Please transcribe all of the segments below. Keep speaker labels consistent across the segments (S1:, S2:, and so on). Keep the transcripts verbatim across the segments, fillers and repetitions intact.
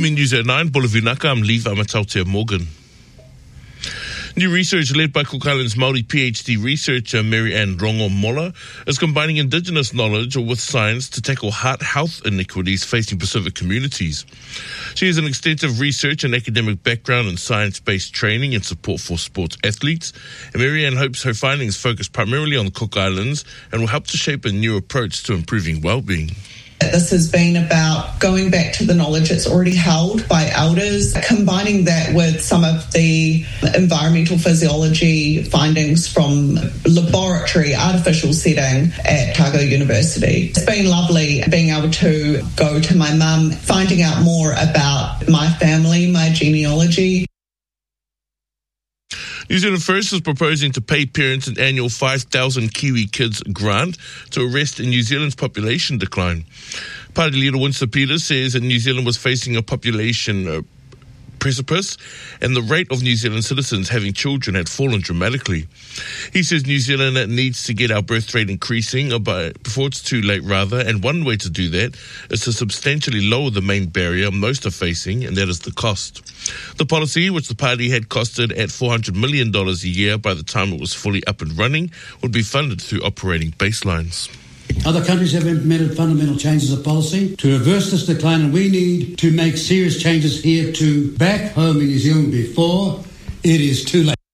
S1: P M News at nine, Bolavinaka, I'm Leif Amatautea Morgan. New research led by Cook Islands Māori PhD researcher Mary Ann Rongo Mola is combining Indigenous knowledge with science to tackle heart health inequities facing Pacific communities. She has an extensive research and academic background in science-based training and support for sports athletes. And Mary Ann hopes her findings focus primarily on the Cook Islands and will help to shape a new approach to improving well-being.
S2: This has been about going back to the knowledge that's already held by elders, combining that with some of the environmental physiology findings from laboratory artificial setting at Otago University. It's been lovely being able to go to my mum, finding out more about my family, my genealogy.
S1: New Zealand First is proposing to pay parents an annual five thousand Kiwi Kids grant to arrest New Zealand's population decline. Party leader Winston Peters says that New Zealand was facing a population uh, precipice and the rate of New Zealand citizens having children had fallen dramatically. He says New Zealand needs to get our birth rate increasing before it's too late rather, and one way to do that is to substantially lower the main barrier most are facing, and that is the cost. The policy, which the party had costed at four hundred million dollars a year by the time it was fully up and running, would be funded through operating baselines.
S3: Other countries have implemented fundamental changes of policy to reverse this decline, and we need to make serious changes here to back home in New Zealand before it is too late.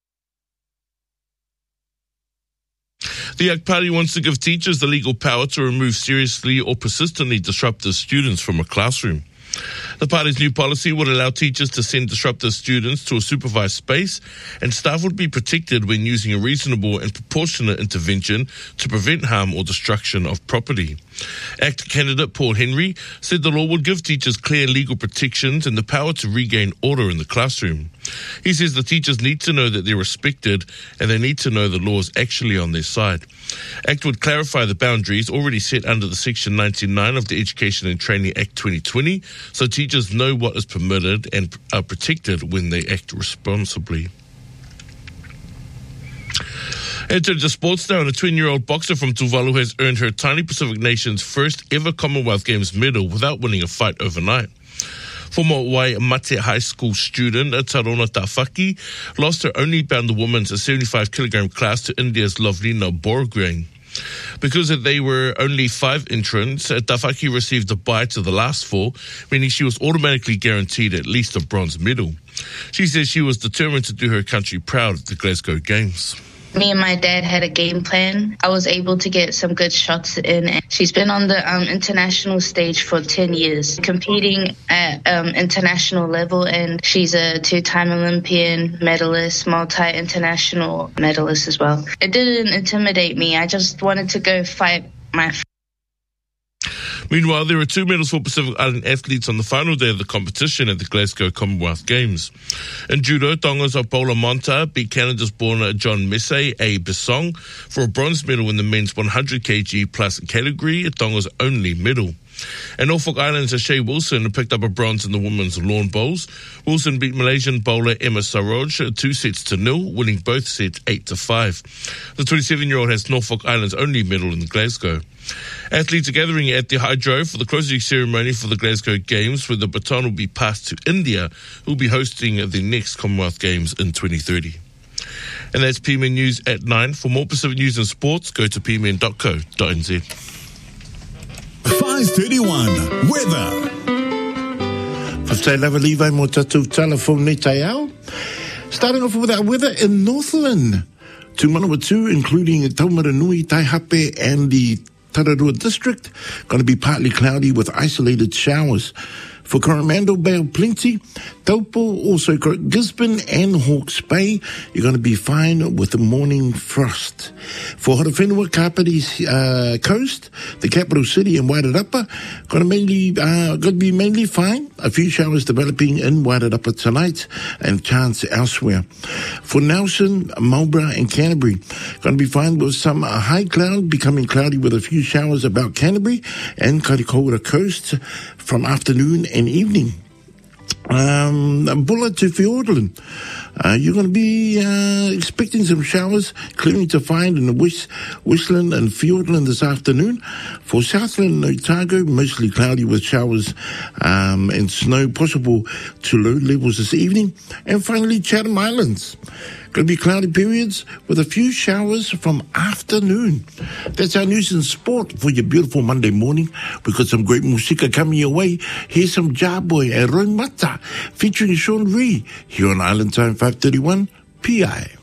S1: The A C T Party wants to give teachers the legal power to remove seriously or persistently disruptive students from a classroom. The party's new policy would allow teachers to send disruptive students to a supervised space, and staff would be protected when using a reasonable and proportionate intervention to prevent harm or destruction of property. A C T candidate Paul Henry said the law would give teachers clear legal protections and the power to regain order in the classroom. He says the teachers need to know that they're respected and they need to know the law is actually on their side. A C T would clarify the boundaries already set under the Section ninety-nine of the Education and Training Act twenty twenty, so teachers know what is permitted and are protected when they act responsibly. Into the sports now, and a twenty-year-old boxer from Tuvalu has earned her tiny Pacific nation's first ever Commonwealth Games medal without winning a fight overnight. Former Waimate High School student Tarona Tafaki lost her only bout in the women's seventy-five kilogram class to India's Lovelina Borgohain. Because they were only five entrants, Tafaki received a bye to the last four, meaning she was automatically guaranteed at least a bronze medal. She says she was determined to do her country proud at the Glasgow Games.
S4: Me and my dad had a game plan. I was able to get some good shots in. She's been on the um, international stage for ten years, competing at um, international level, and she's a two-time Olympian medalist, multi-international medalist as well. It didn't intimidate me. I just wanted to go fight my
S1: Meanwhile, there were two medals for Pacific Island athletes on the final day of the competition at the Glasgow Commonwealth Games. In judo, Tonga's Paula Monta beat Canada's born John Messay A. Bissong for a bronze medal in the men's one hundred kilogram plus category, Tonga's only medal. And Norfolk Island's Shea Wilson picked up a bronze in the women's lawn bowls. Wilson beat Malaysian bowler Emma Saroj two sets to nil, winning both sets eight to five. The twenty-seven-year-old has Norfolk Island's only medal in Glasgow. Athletes are gathering at the Hydro for the closing ceremony for the Glasgow Games, where the baton will be passed to India, who will be hosting the next Commonwealth Games in twenty thirty. And that's P M N News at nine. For more Pacific news and sports, go to p m n dot co dot n z.
S5: five thirty-one Weather.
S6: Whaftai lava Levi mo tatou telephone nei tai au. Starting off with our weather in Northland. To Manawatu, including Taumaranui, Taihape, and the Tararua district, going to be partly cloudy with isolated showers. For Coromandel Bay, plenty. Taupo, also Gisborne and Hawke's Bay, you're going to be fine with the morning frost. For Horowhenua, Kapiti's uh, coast, the capital city in Wairarapa, going to mainly uh, going to be mainly fine. A few showers developing in Wairarapa tonight, and chance elsewhere. For Nelson, Marlborough, and Canterbury, going to be fine with some uh, high cloud becoming cloudy with a few showers about Canterbury and Kaikoura coast from afternoon and evening. Um, Bulla to Fiordland. Uh, you're going to be uh, expecting some showers, clearing to find in the West, Westland and Fiordland this afternoon. For Southland and Otago, mostly cloudy with showers um, and snow possible to low levels this evening. And finally, Chatham Islands. Going to be cloudy periods with a few showers from afternoon. That's our news and sport for your beautiful Monday morning. We've got some great musika coming your way. Here's some Jarboy and Roy Mata featuring Sean Ree here on Island Time five thirty-one P I.